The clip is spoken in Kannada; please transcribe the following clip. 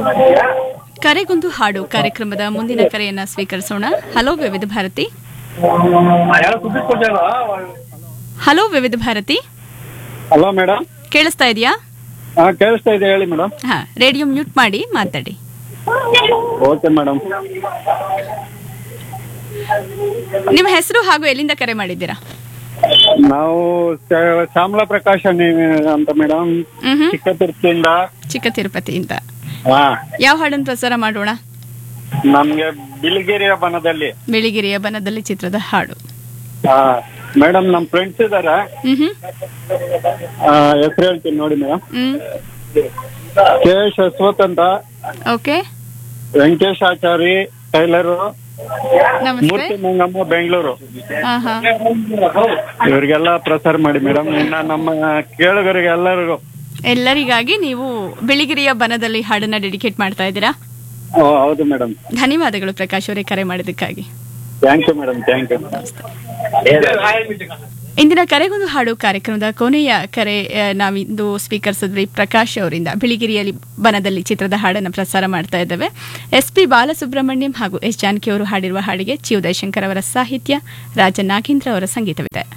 ಕರೆಗೊಂದು ಹಾಡು ಕಾರ್ಯಕ್ರಮದ ಮುಂದಿನ ಕರೆಯನ್ನ ಸ್ವೀಕರಿಸೋಣ. ಹಲೋ ವಿವಿಧ ಭಾರತಿ. ಹಲೋ ವಿವಿಧ ಭಾರತಿ. ಹಲೋ ಮೇಡಮ್, ಕೇಳಿಸ್ತಾ ಇದೆಯಾ? ಕೇಳಿಸ್ತಾ ಇದೆ, ಹೇಳಿ ಮೇಡಮ್. ರೇಡಿಯೋ ಮ್ಯೂಟ್ ಮಾಡಿ ಮಾತಾಡಿ. Okay madam. ನಿಮ್ಮ ಹೆಸರು ಹಾಗೂ ಎಲ್ಲಿಂದ ಕರೆ ಮಾಡಿದ್ದೀರಾ? ನಾವು ಶ್ಯಾಮಲಾ ಪ್ರಕಾಶ್ ಅಂತ ಮೇಡಮ್, ಚಿಕ್ಕತಿರುಪತಿಯಿಂದ. ಚಿಕ್ಕ ತಿರುಪತಿಯಿಂದ. ಹಾ, ಯಾವ ಹಾಡನ್ನು ಪ್ರಸಾರ ಮಾಡೋಣ? ನಮ್ಗೆ ಬಿಳಿಗಿರಿಯ ಬನದಲ್ಲಿ. ಬಿಳಿಗಿರಿಯ ಬನದಲ್ಲಿ ಚಿತ್ರದ ಹಾಡು. ಮೇಡಮ್, ನಮ್ ಫ್ರೆಂಡ್ಸ್ ಇದಾರೆ, ಹೆಸರು ಹೇಳ್ತೀನಿ ನೋಡಿ ಮೇಡಮ್. ಕೆ ಶಶ್ವತ್ ಅಂತ, ಓಕೆ. ವೆಂಕಟೇಶ್ ಆಚಾರಿ ಟೈಲರು, ನಮಸ್ತೆ. ಮೂರ್ತಿ ಮಂಗಮ್ಮ ಬೆಂಗಳೂರು. ಹಾ. ಇವ್ರಿಗೆಲ್ಲ ಪ್ರಸಾರ ಮಾಡಿ ಮೇಡಮ್. ಇನ್ನ ನಮ್ಮ ಕೇಳುಗರಿಗೆ ಎಲ್ಲರಿಗಾಗಿ ನೀವು ಬಿಳಿಗಿರಿಯ ಬನದಲ್ಲಿ ಹಾಡನ್ನ ಡೆಡಿಕೇಟ್ ಮಾಡ್ತಾ ಇದ್ದೀರಾ? ಹೌದು ಮೇಡಮ್. ಧನ್ಯವಾದಗಳು ಪ್ರಕಾಶ್ ಅವರೇ ಕರೆ ಮಾಡಿದ್ದಕ್ಕಾಗಿ. Thank you madam, thank you. ಇಂದಿನ ಕರೆಗೊಂದು ಹಾಡು ಕಾರ್ಯಕ್ರಮದ ಕೊನೆಯ ಕರೆ ನಾವಿಂದು ಸ್ವೀಕರಿಸಿದ್ವಿ ಪ್ರಕಾಶ್ ಅವರಿಂದ. ಬಿಳಿಗಿರಿಯಲ್ಲಿ ಬನದಲ್ಲಿ ಚಿತ್ರದ ಹಾಡನ್ನು ಪ್ರಸಾರ ಮಾಡ್ತಾ ಇದ್ದೇವೆ. SP ಬಾಲಸುಬ್ರಹ್ಮಣ್ಯಂ ಹಾಗೂ S ಜಾನಕಿ ಅವರು ಹಾಡಿರುವ ಹಾಡಿಗೆ ಚಿ ಉದಯಶಂಕರ್ ಅವರ ಸಾಹಿತ್ಯ, ರಾಜ ನಾಗೇಂದ್ರ ಅವರ ಸಂಗೀತವಿದೆ.